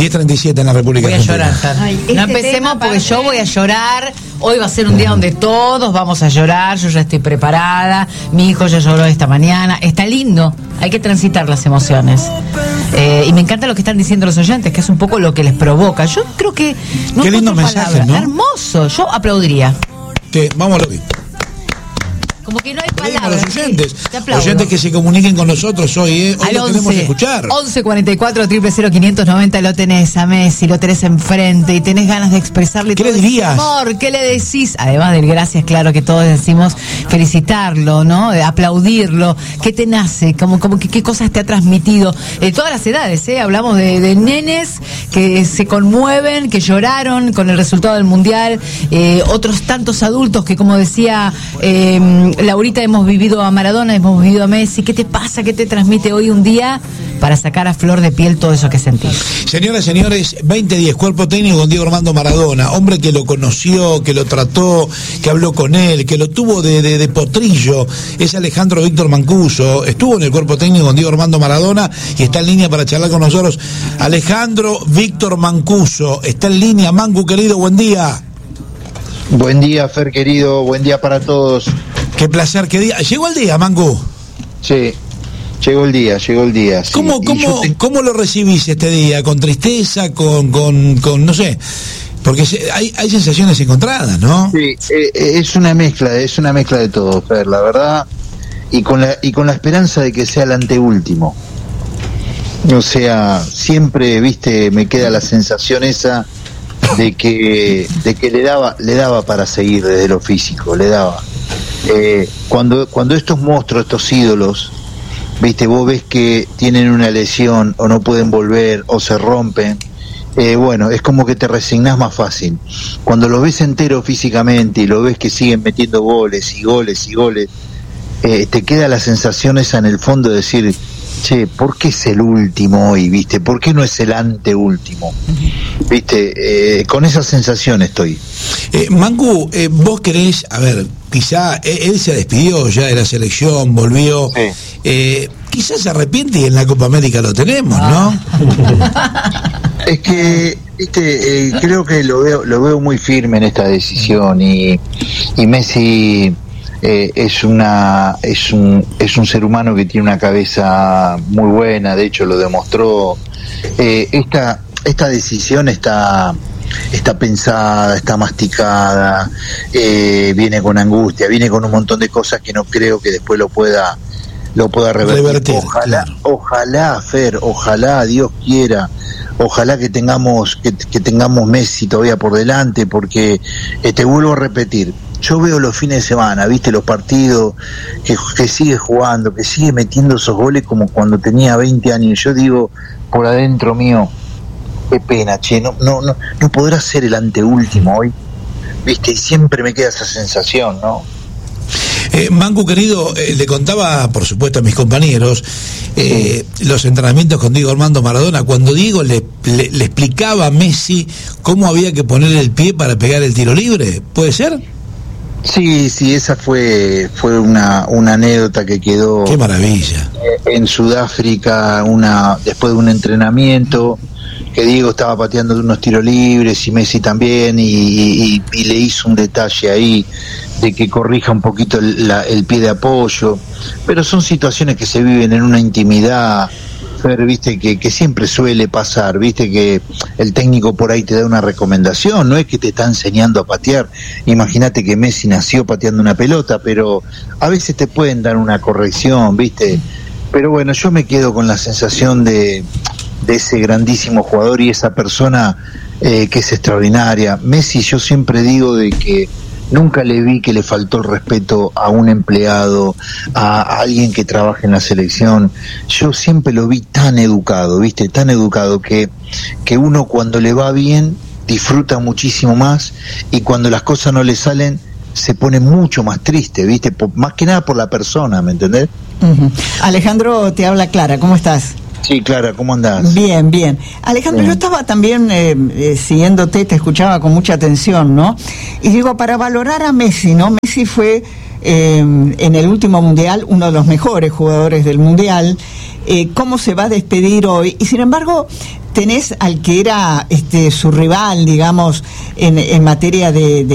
10:37 en la República Argentina. Voy a llorar. No empecemos porque yo voy a llorar. Hoy va a ser un día donde todos vamos a llorar. Yo ya estoy preparada. Mi hijo ya lloró esta mañana. Está lindo. Hay que transitar las emociones. Y me encanta lo que están diciendo los oyentes, que es un poco lo que les provoca. Yo creo que no. Qué lindo mensaje, ¿no? Hermoso. Yo aplaudiría. Vamos a lo que. Como que no hay palabras. Los oyentes que se comuniquen con nosotros hoy, hoy lo queremos escuchar. 1144-00590, lo tenés a Messi, lo tenés enfrente y tenés ganas de expresarle ¿Qué todo le dirías? ese amor. ¿Qué le decís? Además del gracias, claro que todos decimos felicitarlo, ¿no? Aplaudirlo. ¿Qué te nace? ¿Qué cosas te ha transmitido? De todas las edades, Hablamos de nenes que se conmueven, que lloraron con el resultado del Mundial, otros tantos adultos que, como decía Laurita, hemos vivido a Maradona, hemos vivido a Messi. ¿Qué te pasa? ¿Qué te transmite hoy un día para sacar a flor de piel todo eso que sentís? Señoras, señores, 2010, cuerpo técnico con Diego Armando Maradona, hombre que lo conoció, que lo trató, que habló con él, que lo tuvo de potrillo, es Alejandro Víctor Mancuso, estuvo en el cuerpo técnico con Diego Armando Maradona y está en línea para charlar con nosotros. Alejandro Víctor Mancuso, está en línea. Mancu, querido, buen día. Buen día, Fer, querido, buen día para todos. Qué placer, qué día. ¿Llegó el día, Mancu? Sí, llegó el día. Sí. ¿Cómo lo recibís este día? ¿Con tristeza? ¿Con no sé? Porque hay sensaciones encontradas, ¿no? Sí, es una mezcla de todo, Fer, la verdad, y con la esperanza de que sea el anteúltimo. O sea, siempre, viste, me queda la sensación esa de que le daba para seguir desde lo físico, le daba. Cuando estos monstruos, estos ídolos, viste, vos ves que tienen una lesión o no pueden volver o se rompen, bueno, es como que te resignás más fácil. Cuando los ves enteros físicamente y lo ves que siguen metiendo goles, te queda la sensación esa en el fondo de decir, che, ¿por qué es el último hoy, viste? ¿Por qué no es el anteúltimo? Viste, con esa sensación estoy. Mancu, vos querés, a ver, quizá él se despidió ya de la selección, volvió, quizás se arrepiente y en la Copa América lo tenemos, ¿no? Es que, viste, creo que lo veo muy firme en esta decisión y Messi es un ser humano que tiene una cabeza muy buena, de hecho lo demostró. Esta decisión está pensada, está masticada, viene con angustia, viene con un montón de cosas que no creo que después lo pueda revertir. Ojalá, Fer, ojalá, Dios quiera, ojalá que tengamos Messi todavía por delante, porque te vuelvo a repetir, yo veo los fines de semana, viste, los partidos, que sigue jugando, que sigue metiendo esos goles como cuando tenía 20 años. Yo digo, por adentro mío, qué pena, che, no podrá ser el anteúltimo hoy, viste, y siempre me queda esa sensación, ¿no? Mancu, querido, le contaba, por supuesto, a mis compañeros los entrenamientos con Diego Armando Maradona, cuando Diego le explicaba a Messi cómo había que poner el pie para pegar el tiro libre, ¿puede ser? Sí, esa fue una anécdota que quedó. ¡Qué maravilla! En Sudáfrica, después de un entrenamiento, que Diego estaba pateando unos tiros libres y Messi también, y le hizo un detalle ahí de que corrija un poquito el pie de apoyo, pero son situaciones que se viven en una intimidad, Fer, viste, que siempre suele pasar, viste, que el técnico por ahí te da una recomendación, no es que te está enseñando a patear. Imagínate que Messi nació pateando una pelota, pero a veces te pueden dar una corrección, viste, pero bueno, yo me quedo con la sensación de ese grandísimo jugador y esa persona que es extraordinaria. Messi, yo siempre digo de que nunca le vi que le faltó el respeto a un empleado, a alguien que trabaja en la selección. Yo siempre lo vi tan educado, ¿viste? Tan educado que uno cuando le va bien disfruta muchísimo más y cuando las cosas no le salen se pone mucho más triste, ¿viste? Más que nada por la persona, ¿me entendés? Uh-huh. Alejandro, te habla Clara, ¿cómo estás? Sí, Clara, ¿cómo andás? Bien. Alejandro, yo estaba también siguiéndote, te escuchaba con mucha atención, ¿no? Y digo, para valorar a Messi, ¿no? Messi fue en el último Mundial uno de los mejores jugadores del Mundial, cómo se va a despedir hoy, y sin embargo tenés al que era su rival, digamos, en materia de